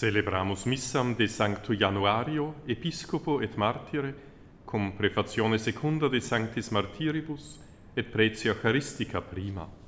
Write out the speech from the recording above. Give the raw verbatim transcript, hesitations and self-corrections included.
Celebramus missam de Sancto Januario, episcopo et martire, cum prefazione secunda de Sanctis Martiribus, et pretia Eucharistica prima.